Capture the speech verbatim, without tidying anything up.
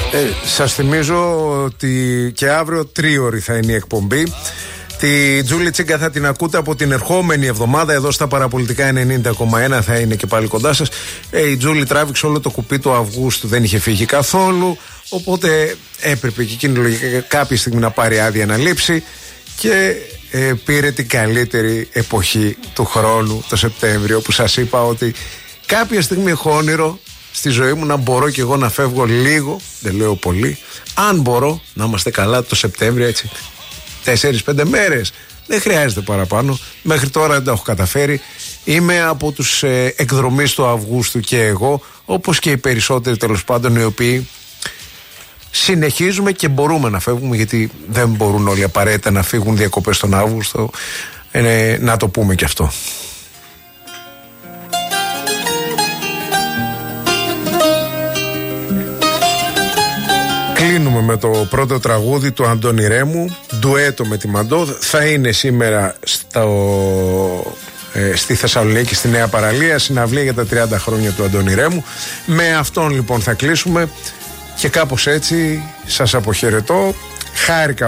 Ε, σας θυμίζω ότι και αύριο τρίωρη θα είναι η εκπομπή. Τη Τζούλη Τσίγκα θα την ακούτε από την ερχόμενη εβδομάδα εδώ στα Παραπολιτικά ενενήντα κόμμα ένα, θα είναι και πάλι κοντά σας. Ε, η Τζούλη τράβηξε όλο το κουπί του Αυγούστου, δεν είχε φύγει καθόλου, οπότε έπρεπε και εκείνη λογικά κάποια στιγμή να πάρει άδεια να λείψει και ε, πήρε την καλύτερη εποχή του χρόνου, το Σεπτέμβριο, που σας είπα ότι κάποια στιγμή έχω όνειρο στη ζωή μου να μπορώ και εγώ να φεύγω λίγο, δεν λέω πολύ, αν μπορώ να είμαστε καλά το Σεπτέμβριο, έτσι τέσσερις πέντε μέρες, δεν χρειάζεται παραπάνω. Μέχρι τώρα δεν τα έχω καταφέρει. Είμαι από τους ε, εκδρομείς του Αυγούστου και εγώ, όπως και οι περισσότεροι τέλος πάντων, οι οποίοι συνεχίζουμε και μπορούμε να φεύγουμε, γιατί δεν μπορούν όλοι απαραίτητα να φύγουν διακοπές τον Αύγουστο, ε, να το πούμε και αυτό. Κλείνουμε με το πρώτο τραγούδι του Αντώνη Ρέμου, ντουέτο με τη Μαντό. Θα είναι σήμερα στο, ε, στη Θεσσαλονίκη, στη Νέα Παραλία, συναυλία για τα τριάντα χρόνια του Αντώνη Ρέμου. Με αυτόν λοιπόν θα κλείσουμε και κάπως έτσι σας αποχαιρετώ. Χάρηκα